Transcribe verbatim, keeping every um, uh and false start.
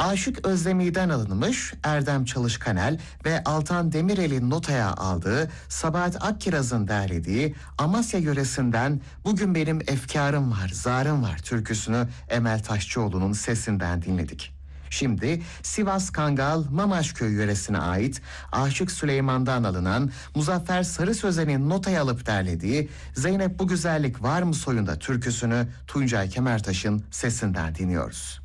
Aşık Özdemi'den alınmış Erdem Çalışkanel ve Altan Demirel'in notaya aldığı Sabahat Akkiraz'ın derlediği Amasya yöresinden Bugün Benim Efkarım Var, Zarım Var türküsünü Emel Taşçıoğlu'nun sesinden dinledik. Şimdi Sivas Kangal Mamaşköy yöresine ait Aşık Süleyman'dan alınan Muzaffer Sarı Sözen'in notaya alıp derlediği Zeynep Bu Güzellik Var mı soyunda türküsünü Tuncay Kemertaş'ın sesinden dinliyoruz.